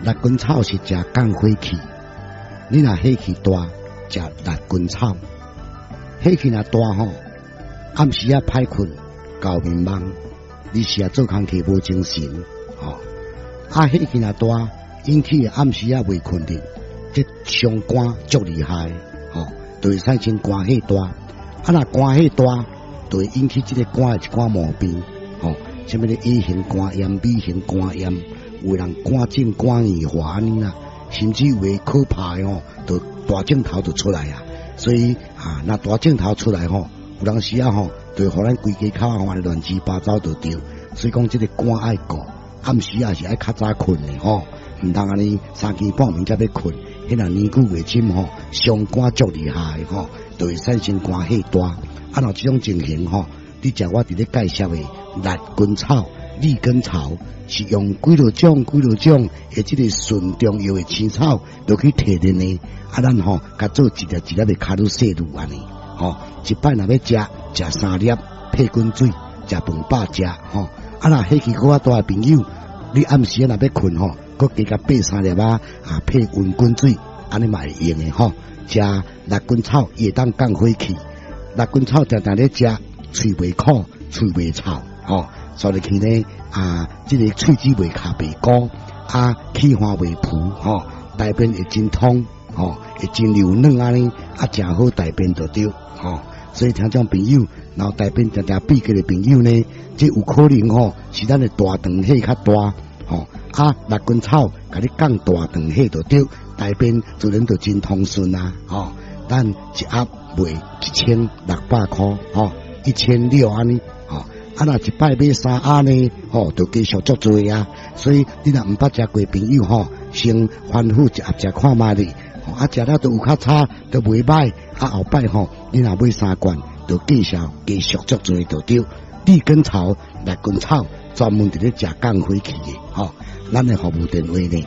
辣根草是食降火气，你若火气大，食辣根草。火气若大吼，暗时啊歹困，搞面茫，你是啊做工课无精神，吼。火气若大，引起暗时啊未困的，这伤肝足厉害，吼，就会产生肝火大。若肝火大，就会引起这个肝的一寡毛病，吼，什么咧 A 型肝炎、B 型肝炎，有人肝症、肝硬化安尼啦，甚至有诶可怕诶吼，就大镜头就出来啊。所以若大镜头出来吼，有当时啊吼，就互咱规家口啊乱七八糟就对。所以讲这个肝爱顾，暗时也是爱较早困诶吼，毋通安尼3更半暝才要困，迄若年久月深吼，伤肝足厉害吼，就会产生肝火大。若这种情形吼，你食我伫咧介绍诶辣根草、利根草，是用几落种诶，即个纯中药诶青草，就去提炼呢。咱吼，甲做一粒一粒诶卡路西路安尼，吼，一摆若要食3粒，配滚水，食饭饱食，吼。若火气较大诶朋友，你暗时若要困吼，佮加甲配3粒配温滚水，安尼嘛会用诶吼。食辣根草也当降火气。辣根草常常咧食，喙袂苦，喙袂臭，吼，所以去呢这个喙齿袂卡白膏，气化袂浮，吼，大便会真通，吼，会真流软安尼，真好大便就对，吼。所以听众朋友，然后大便常常闭结的朋友呢，这有可能吼是咱的大肠气较大，吼，辣根草甲你降大肠气就对，大便自然就真通顺啊，吼。咱一盒卖1600块，吼，1600安尼，吼。若一摆买3盒呢，吼，就继续足多啊。所以你若毋捌食过朋友吼，先反复一盒食看卖哩，食了都有较差，都袂歹。后摆吼，你若买3罐，就继续足多就对。利根草、辣根草专门伫咧食降火气的，吼。咱的服务电话呢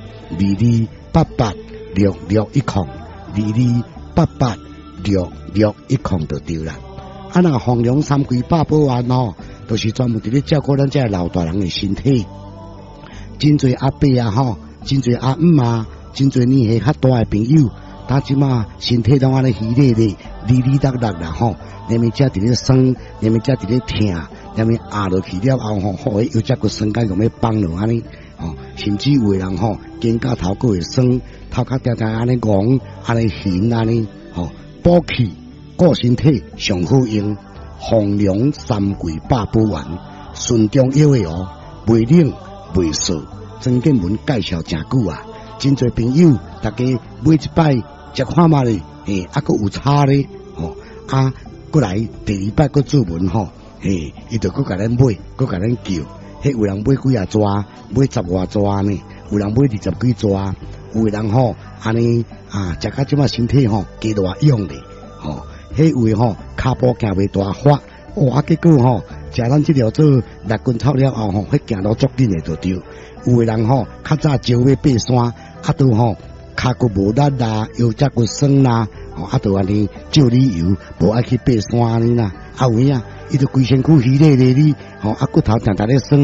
，22886610，22886610就对啦。若弘扬3规8保安吼，都是专门伫咧照顾咱这老大人的身体。真侪阿伯吼，真侪阿姆真侪年纪较大的朋友，他即马身体拢安尼虚咧咧、哩啦啦吼，连面只伫咧酸，连面只伫咧疼，连面压落去了后吼，好又只个酸干咁要放落安尼，吼，甚至有个人吼，肩胛头个会酸，头壳定定安尼戆，安尼悬安尼，吼，补气顾身体上好用，弘扬3规8保丸，纯中药的哦，袂冷袂涩。曾建文介绍真久啊，真侪朋友大家买一摆食看嘛咧，佫有差咧，吼，佫来第2摆佫做文吼，伊就佫甲咱买，佫甲咱叫，有人买几啊抓，买10外抓呢，有人买20几抓，有个人吼安尼食到即马身体吼加大用咧，吼，有个吼骹步行袂大发，结果吼食咱这条做辣根草了后吼，行路足紧的就对。有个人吼较早招要爬山，都吼骹骨无力啦，腰脊骨酸啦，都安尼照理由无爱去爬山安尼啦，有影伊就规身躯虚咧咧哩，骨头常常咧酸。